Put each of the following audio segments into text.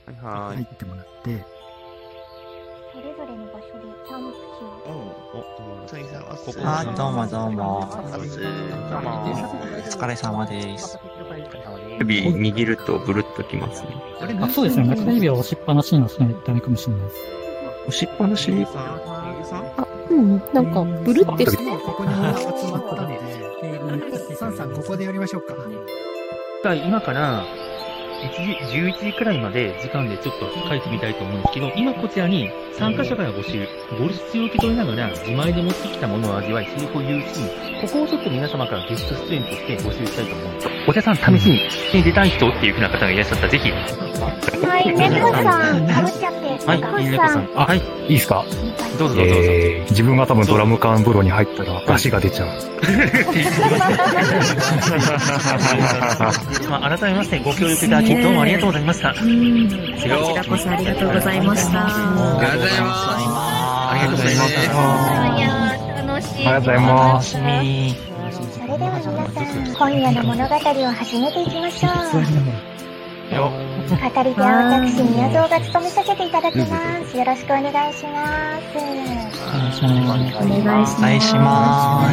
はい。 入ってもらって、 それぞれの場所でキャンプ地を。 はい、どうもどうも。 どうも。 お疲れ様です。 指握るとブルッときますね。 あ、そうですね。中指を押しっぱなしにするとダメかもしれないです。 押しっぱなしあ、なんか、ブルってして。 ここにみんな集まったんで、テーブルにサンさんここでやりましょうか。 今から11時くらいまで時間でちょっと書いてみたいと思うんですけど、今こちらに参加者から募集、ボルシチを受け取りながら自前で持ってきたものを味わい、セリフを言うシーン、ここをちょっと皆様からゲスト出演として募集したいと思うんです。お茶さん試しに出たい人っていう風な方がいらっしゃったらぜひ。 はい、猫さん、かぶっちゃって。 はい、猫さん。あ、はい。 いいですか？ どうぞどうぞ。 自分が多分ドラム缶風呂に入ったら足が出ちゃう。 改めましてご協力いただきどうもありがとうございました。こちらこそありがとうございました。 ありがとうございます。 ありがとうございました。 いや楽しい。 ありがとうございます。 それでは皆さん、今夜の物語を始めていきましょう。語り手は私、宮蔵が務めさせていただきます。よろしくお願いします。 お願いします。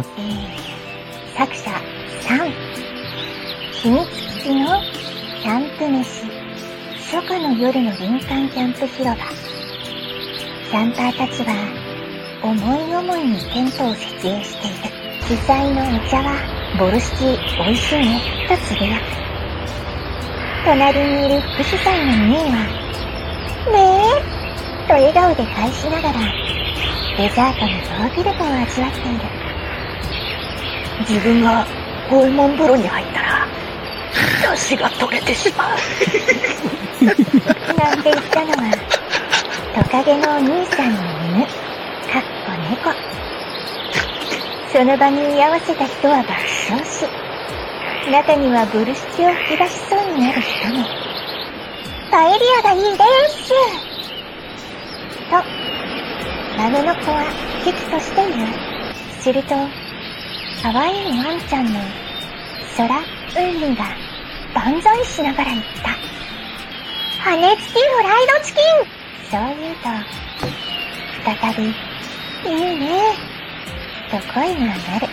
作者3、秘密基地のキャンプ飯、初夏の夜の林間キャンプ広場。キャンパーたちは思い思いにテントを設営している。主催のお茶はボルシチ美味しいねとつぶやく。隣にいる副主催のミーはねえと笑顔で返しながらデザートのヨーグルトを味わっている。自分が拷問風呂に入ったら足が取れてしまうなんて言ったのはトカゲのお兄さんの犬かっこ猫。その場に居合わせた人は爆笑し、中にはブルシチを吹き出しそうになる人も。パエリアがいいですとマメの子は危機としている。すると可愛いワンちゃんのソラ・ウンリが万歳しながら言った。羽根付きフライドチキン。そう言うと再びいいねと声が上がる。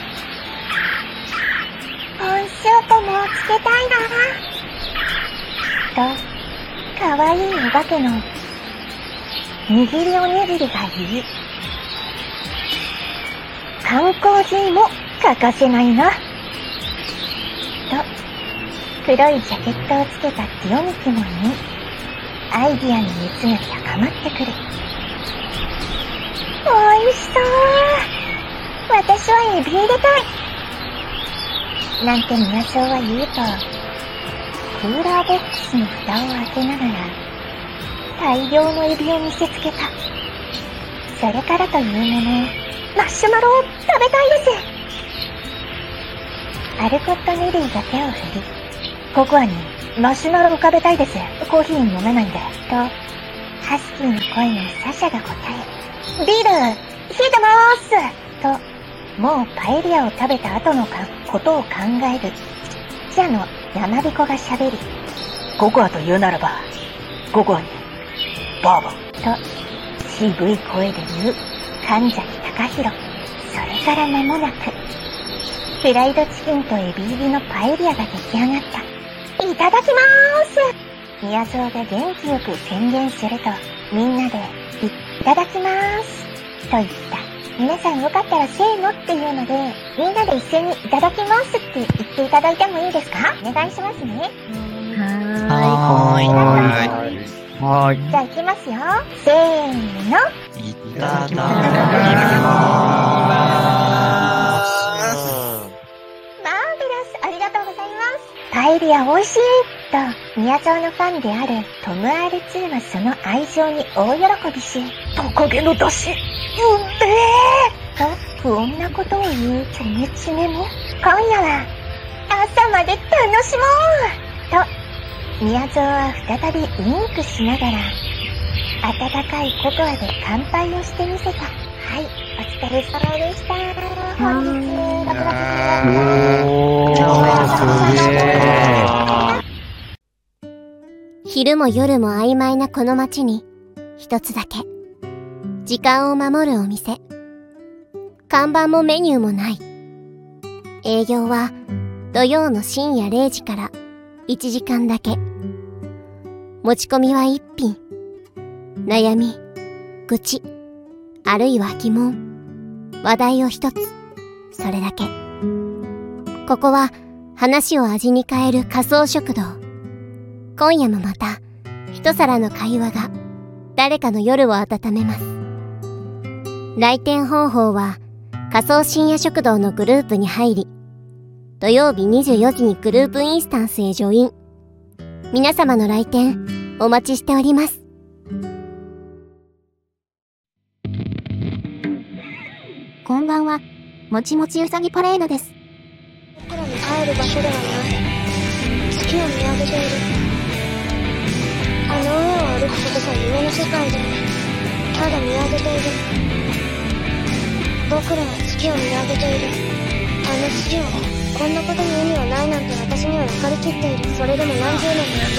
コンショートもつけたいなと可愛いお化けの握りおにぎりが言う。観光人も欠かせないなと黒いジャケットをつけたティオミキも言い、アイディアの熱が高まってくる。おいしそう。私はエビ入れたいなんて宮蔵は言うと、クーラーボックスの蓋を開けながら大量のエビを見せつけた。それからというもの、マッシュマロを食べたいです。アルコット・ネリーが手を振り、ココアにマシュマロを食べたいです。コーヒー飲めないんで。と、ハスキーの声のサシャが答え、ビール、冷えてまーすと、もうパエリアを食べた後のことを考える、ちっちゃの山彦が喋り、ココアと言うならば、ココアに、バーボンと、渋い声で言う、神崎隆弘。それから間もなく、フライドチキンとエビ入りのパエリアが出来上がった。いただきまーす。宮蔵が元気よく宣言すると、みんなで、いただきまーす。と言った。皆さんよかったらせーのっていうので、みんなで一斉にいただきますって言っていただいてもいいですか？お願いしますね。 はい。 じゃあ行きますよ。せーの。 いただきます。 マーベラス、ありがとうございます。パエリア美味しいと、宮蔵のファンであるトム R2 はその愛情に大喜びし、トカゲの出汁、と不穏なことを言うチョメチメも、今夜は朝まで楽しもうと、宮蔵は再びウインクしながら、温かいココアで乾杯をしてみせた。はい、お疲れ様でした。本日、6月昼も夜も曖昧なこの街に、一つだけ、時間を守るお店。看板もメニューもない。営業は土曜の深夜0時から1時間だけ。持ち込みは1品。悩み、愚痴、あるいは疑問、話題を一つ。それだけ。ここは話を味に変える仮想食堂。今夜もまた一皿の会話が誰かの夜を温めます。来店方法は仮想深夜食堂のグループに入り、土曜日24時にグループインスタンスへジョイン。皆様の来店お待ちしております。 こんばんは、もちもちうさぎパレードです。 僕らに帰る場所ではない。月を見上げている。あの上を歩くことが夢の世界で、ただ見上げている。僕らは月を見上げている。あの月を、こんなことに意味はないなんて私には分かりきっている。それでも何十年も